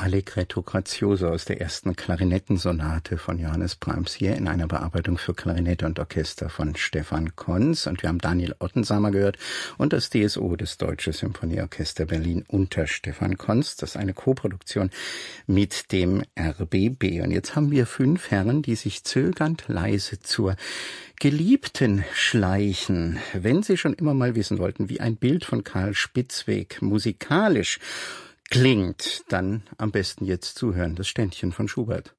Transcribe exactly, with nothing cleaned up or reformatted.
Allegretto grazioso aus der ersten Klarinettensonate von Johannes Brahms hier in einer Bearbeitung für Klarinette und Orchester von Stefan Konz. Und wir haben Daniel Ottensamer gehört und das D S O, das Deutsche Symphonieorchester Berlin unter Stefan Konz. Das ist eine Koproduktion mit dem R B B. Und jetzt haben wir fünf Herren, die sich zögernd leise zur Geliebten schleichen. Wenn Sie schon immer mal wissen wollten, wie ein Bild von Karl Spitzweg musikalisch klingt, dann am besten jetzt zuhören, das Ständchen von Schubert.